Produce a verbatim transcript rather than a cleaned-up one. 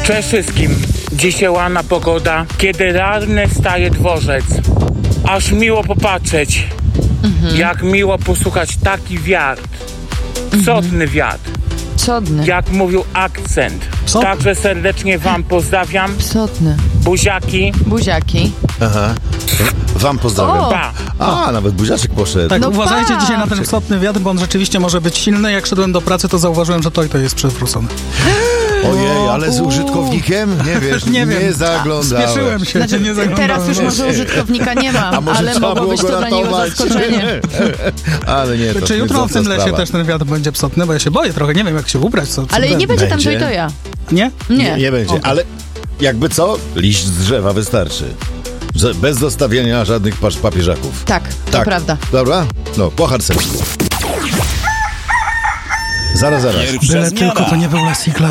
Cześć wszystkim. Dzisiaj ładna pogoda, kiedy ranny staje dworzec. Aż miło popatrzeć, mhm. jak miło posłuchać taki wiatr. Psotny wiatr. Psotny. Jak mówił akcent. Psotny. Także serdecznie wam pozdrawiam. Psotny. Buziaki. Buziaki. Aha. Wam pozdrawiam. O! Pa. A, nawet buziaczek poszedł. Tak, No uważajcie pa! dzisiaj na ten psotny wiatr, bo on rzeczywiście może być silny. Jak szedłem do pracy, to zauważyłem, że to i to jest przewrócony. Ojej, ale z użytkownikiem? Nie wiesz, Nie nie, wiem. zaglądałeś. Spieszyłem się, Znaczy, nie zaglądałem. teraz już może użytkownika nie A mam, może ale trzeba mogło było być go to dla niego ratować? zaskoczenie. Ale nie, to Czy jutro w niezdrowa tym lesie sprawa. też ten wiatr będzie psotny? Bo ja się boję trochę, nie wiem jak się ubrać. Co, co Ale nie będzie tam to Będzie? i to ja. Nie? Nie. Nie, nie będzie, Okej. ale jakby co? Liść z drzewa wystarczy. Że bez zostawienia żadnych pasz- papieżaków. Tak, to prawda. Dobra? No, po harcersku. Zaraz, zaraz. Pierwsza Byle zmiana. tylko to nie był Les i Clark.